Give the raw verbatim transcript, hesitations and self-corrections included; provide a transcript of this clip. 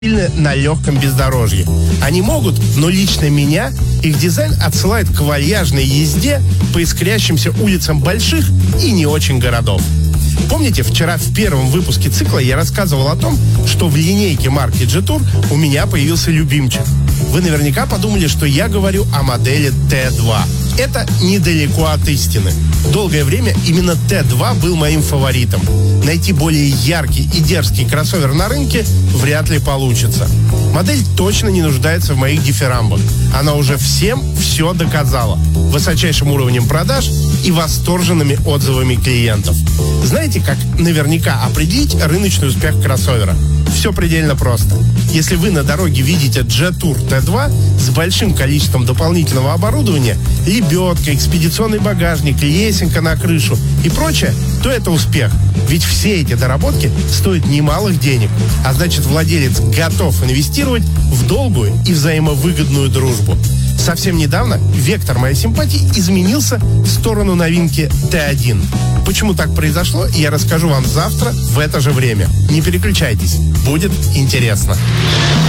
на легком бездорожье. Они могут, но лично меня их дизайн отсылает к вальяжной езде по искрящимся улицам больших и не очень городов. Помните, вчера в первом выпуске цикла я рассказывал о том, что в линейке марки Jetour у меня появился любимчик. Вы наверняка подумали, что я говорю о модели Т два. Это недалеко от истины. Долгое время именно Т два был моим фаворитом. Найти более яркий и дерзкий кроссовер на рынке вряд ли получится. Модель точно не нуждается в моих дифирамбах. Она уже всем все доказала. Высочайшим уровнем продаж и восторженными отзывами клиентов. Знаете, как наверняка определить рыночный успех кроссовера? Все предельно просто. Если вы на дороге видите Jetour Т два с большим количеством дополнительного оборудования, лебедка, экспедиционный багажник, лесенка на крышу и прочее, то это успех. Ведь все эти доработки стоят немалых денег, а значит, владелец готов инвестировать в долгую и взаимовыгодную дружбу. Совсем недавно вектор моей симпатии изменился в сторону новинки Т один. Почему так произошло, я расскажу вам завтра в это же время. Не переключайтесь, будет интересно.